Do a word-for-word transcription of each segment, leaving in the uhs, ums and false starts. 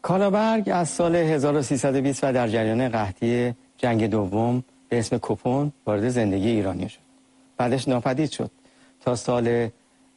کالابرگ از سال هزار و سیصد و بیست و در جریان قحطی جنگ دوم به اسم کپون وارد زندگی ایرانی شد. بعدش ناپدید شد تا سال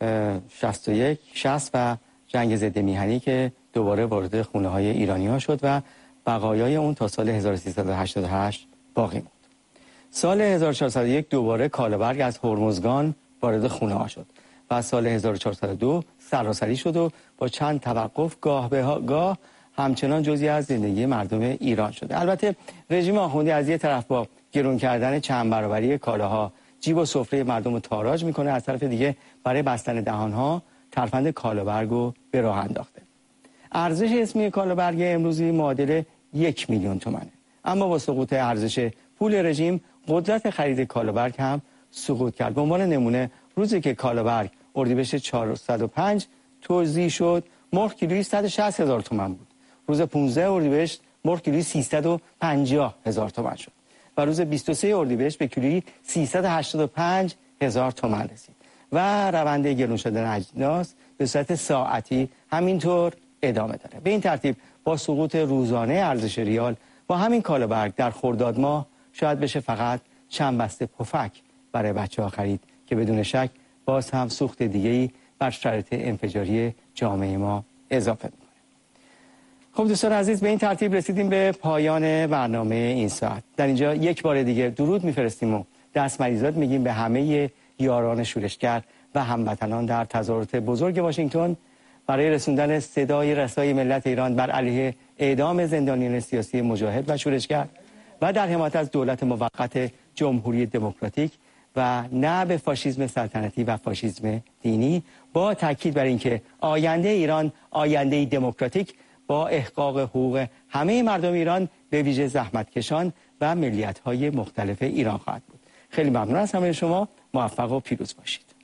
شصت و یک شصت و جنگ ضد میهنی که دوباره وارد خونه های ایرانی ها شد و بقایای اون تا سال هزار و سیصد و هشتاد و هشت باقی موند. سال هزار و چهارصد و یک دوباره کالابرگ از هرمزگان وارد خونه ها شد و سال هزار و چهارصد و دو سراسری شد و با چند توقف گاه به گاه همچنان جزئی از زندگی مردم ایران شده. البته رژیم آخوندی از یه طرف با گرون کردن چند برابری کالاها جیب و سفره مردم رو تاراج میکنه، از طرف دیگه برای بستن دهانها ترفند کالابرگ رو به راه انداخته. ارزش اسمی کالابرگ امروزی معادل یک میلیون تومنه، اما با سقوط ارزش پول رژیم قدرت خرید کالابرگ هم سقوط کرد. به عنوان نمونه روزی که کالابرگ اردیبهشت چهارصد و پنج توزیع شد مرغ کیلویی صد و شصت هزار تومان بود. روز پانزده اردیبهشت مرغ کیلویی سیصد و پنجاه هزار تومان شد و روز بیست و سوم اردیبهشت به کیلویی سیصد و هشتاد و پنج هزار تومان رسید و روند گرون شدن اجناس به صورت ساعتی همینطور ادامه داره. به این ترتیب با سقوط روزانه ارزش ریال با همین کالابرگ در خرداد ماه شاید بشه فقط چند بسته پفک برای بچه ها خرید که بدون شک باز هم سوخت دیگه‌ای بر شرایط انفجاری جامعه ما اضافه میکنه. خب دوستان عزیز، به این ترتیب رسیدیم به پایان برنامه این ساعت. در اینجا یک بار دیگه درود میفرستیم و دست مریضات میگیم به همه یاران شورشگر و هموطنان در تظاهرات بزرگ واشنگتن برای رسوندن صدای رسای ملت ایران بر علیه اعدام زندانیان سیاسی مجاهد و شورشگر و در حمایت از دولت موقت جمهوری دموکراتیک و نه به فاشیسم سلطنتی و فاشیسم دینی، با تاکید بر اینکه آینده ایران آینده دموکراتیک با احقاق حقوق همه مردم ایران به ویژه زحمتکشان و ملیت‌های مختلف ایران خواهد بود. خیلی ممنون از همه شما، موفق و پیروز باشید.